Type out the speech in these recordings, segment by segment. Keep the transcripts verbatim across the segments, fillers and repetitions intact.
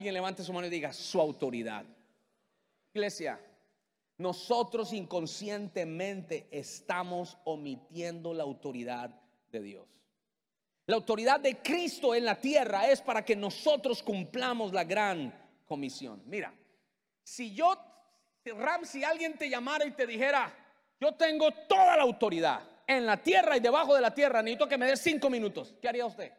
Alguien levante su mano y diga su autoridad. Iglesia, nosotros inconscientemente estamos omitiendo la autoridad de Dios. La autoridad de Cristo en la tierra es para que nosotros cumplamos la gran comisión. Mira, si yo, Ram, si alguien te llamara y te dijera, yo tengo toda la autoridad en la tierra y debajo de la tierra, necesito que me des cinco minutos, ¿qué haría usted?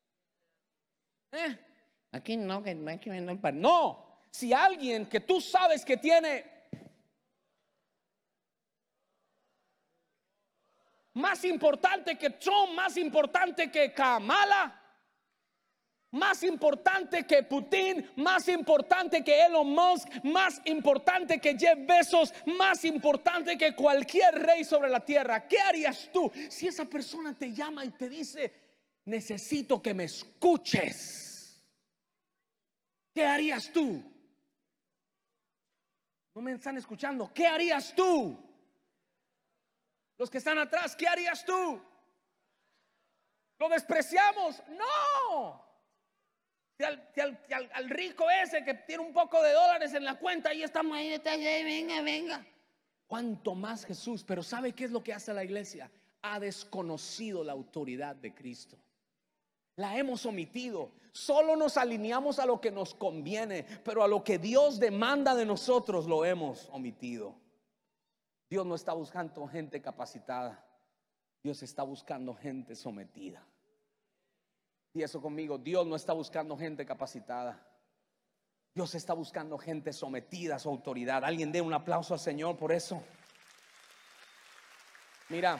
¿Eh? Aquí no, que no hay que vender para. No, si alguien que tú sabes que tiene más importante que Trump, más importante que Kamala, más importante que Putin, más importante que Elon Musk, más importante que Jeff Bezos, más importante que cualquier rey sobre la tierra, ¿qué harías tú si esa persona te llama y te dice, necesito que me escuches? ¿Qué harías tú? No me están escuchando. ¿Qué harías tú? Los que están atrás, ¿qué harías tú? ¿Lo despreciamos? No. Si al, si al, si al, al rico ese que tiene un poco de dólares en la cuenta, ahí estamos ahí detrás, venga, venga. Cuanto más Jesús. Pero ¿sabe qué es lo que hace la iglesia? Ha desconocido la autoridad de Cristo. La hemos omitido. Solo nos alineamos a lo que nos conviene, pero a lo que Dios demanda de nosotros lo hemos omitido. Dios no está buscando gente capacitada. Dios está buscando gente sometida. Y eso conmigo, Dios no está buscando gente capacitada. Dios está buscando gente sometida a su autoridad. Alguien dé un aplauso al Señor por eso. Mira,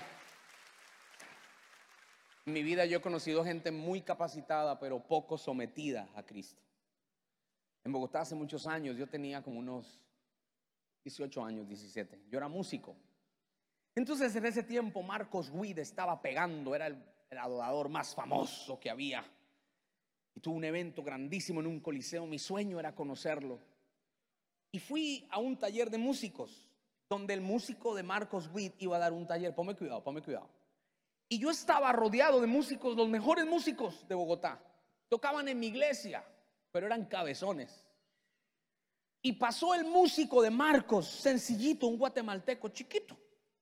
en mi vida yo he conocido gente muy capacitada, pero poco sometida a Cristo. En Bogotá hace muchos años, yo tenía como unos dieciocho años, diecisiete. Yo era músico. Entonces en ese tiempo Marcos Witt estaba pegando, era el, el adorador más famoso que había. Y tuvo un evento grandísimo en un coliseo. Mi sueño era conocerlo. Y fui a un taller de músicos, donde el músico de Marcos Witt iba a dar un taller. Ponme cuidado, ponme cuidado. Y yo estaba rodeado de músicos, los mejores músicos de Bogotá. Tocaban en mi iglesia, pero eran cabezones. Y pasó el músico de Marcos, sencillito, un guatemalteco chiquito.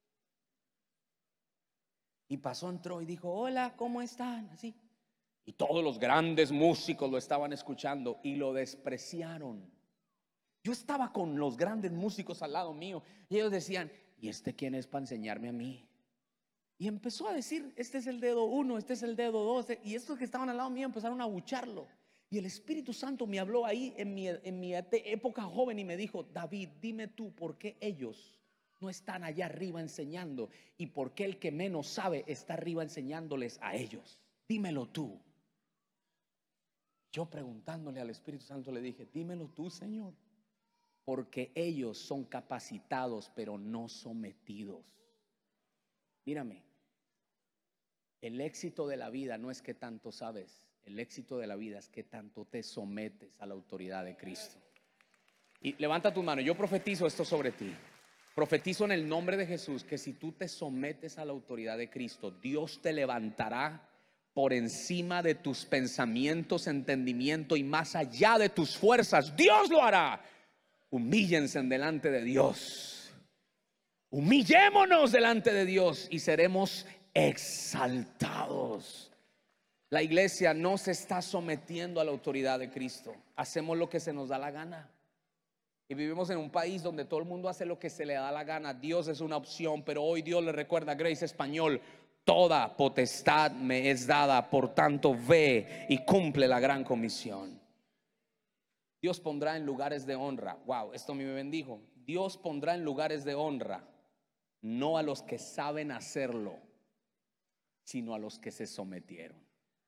Y pasó, entró y dijo, hola, ¿cómo están? Así. Y todos los grandes músicos lo estaban escuchando y lo despreciaron. Yo estaba con los grandes músicos al lado mío y ellos decían, ¿y este quién es para enseñarme a mí? Y empezó a decir, este es el dedo uno, este es el dedo dos. Y estos que estaban al lado mío empezaron a abucharlo. Y el Espíritu Santo me habló ahí en mi, en mi época joven y me dijo, David, dime tú por qué ellos no están allá arriba enseñando y por qué el que menos sabe está arriba enseñándoles a ellos. Dímelo tú. Yo preguntándole al Espíritu Santo le dije, dímelo tú, Señor, porque ellos son capacitados pero no sometidos. Mírame. El éxito de la vida no es que tanto sabes, el éxito de la vida es que tanto te sometes a la autoridad de Cristo. Y levanta tu mano, yo profetizo esto sobre ti. Profetizo en el nombre de Jesús que si tú te sometes a la autoridad de Cristo, Dios te levantará por encima de tus pensamientos, entendimiento y más allá de tus fuerzas. Dios lo hará. Humíllense delante de Dios. Humillémonos delante de Dios y seremos exaltados. La iglesia no se está sometiendo a la autoridad de Cristo. Hacemos lo que se nos da la gana. Y vivimos en un país donde todo el mundo hace lo que se le da la gana. Dios es una opción, pero hoy Dios le recuerda a Grace Español, toda potestad me es dada, por tanto ve y cumple la gran comisión. Dios pondrá en lugares de honra. Wow, esto me bendijo. Dios pondrá en lugares de honra no a los que saben hacerlo, sino a los que se sometieron.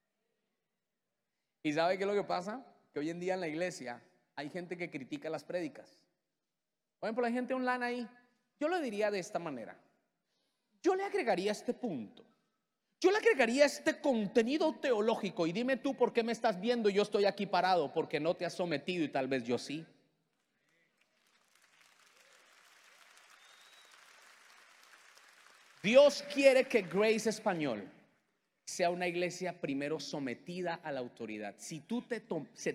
¿Y sabe qué es lo que pasa? Que hoy en día en la iglesia hay gente que critica las prédicas. Por ejemplo, la gente online ahí. Yo lo diría de esta manera. Yo le agregaría este punto. Yo le agregaría este contenido teológico. Y dime tú por qué me estás viendo y yo estoy aquí parado. Porque no te has sometido y tal vez yo sí. Dios quiere que Grace Español sea una iglesia primero sometida a la autoridad. Si tú te,